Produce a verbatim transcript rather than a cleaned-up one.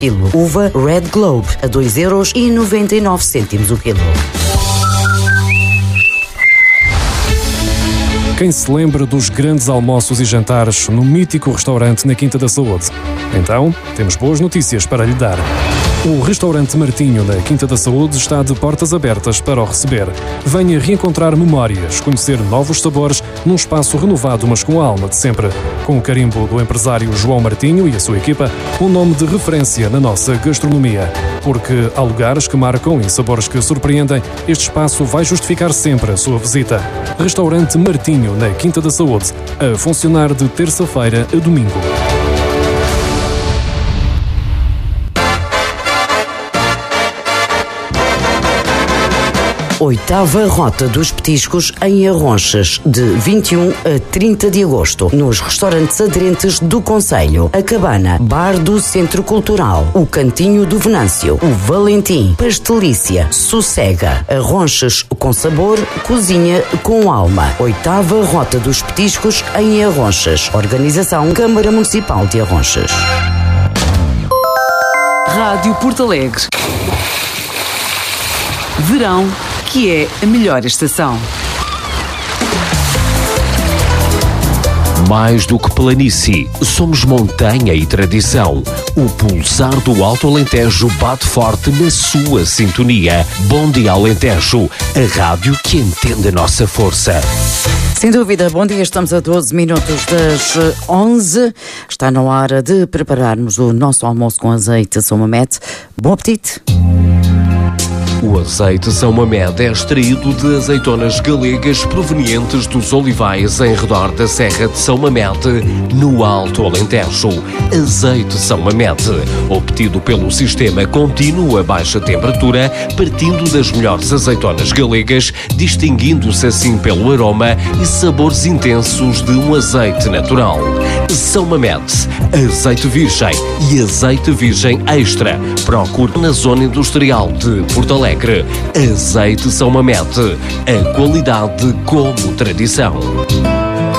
quilo. Uva Red Globe a dois euros e noventa e nove cêntimos o quilo. Quem se lembra dos grandes almoços e jantares no mítico restaurante na Quinta da Saúde? Então, temos boas notícias para lhe dar. O restaurante Martinho na Quinta da Saúde está de portas abertas para o receber. Venha reencontrar memórias, conhecer novos sabores num espaço renovado, mas com a alma de sempre. Com o carimbo do empresário João Martinho e a sua equipa, um nome de referência na nossa gastronomia. Porque há lugares que marcam e sabores que surpreendem, este espaço vai justificar sempre a sua visita. Restaurante Martinho na Quinta da Saúde, a funcionar de terça-feira a domingo. Oitava Rota dos Petiscos em Arronches, de vinte e um a trinta de agosto, nos restaurantes aderentes do concelho: a Cabana, Bar do Centro Cultural, o Cantinho do Venâncio, o Valentim, Pastelícia, Sossega. Arronches com sabor, cozinha com alma. Oitava Rota dos Petiscos em Arronches. Organização Câmara Municipal de Arronches. Rádio Porto Alegre. Verão, que é a melhor estação. Mais do que planície, somos montanha e tradição. O pulsar do Alto Alentejo bate forte na sua sintonia. Bom dia, Alentejo, a rádio que entende a nossa força. Sem dúvida, bom dia, estamos a doze minutos das onze. Está na hora de prepararmos o nosso almoço com azeite São Mamede. Bom apetite! O azeite São Mamede é extraído de azeitonas galegas provenientes dos olivais em redor da Serra de São Mamede, no Alto Alentejo. Azeite São Mamede, obtido pelo sistema contínuo a baixa temperatura, partindo das melhores azeitonas galegas, distinguindo-se assim pelo aroma e sabores intensos de um azeite natural. São Mamede, azeite virgem e azeite virgem extra. Procure na zona industrial de Porto Alegre. Azeite São Mamede, a qualidade como tradição.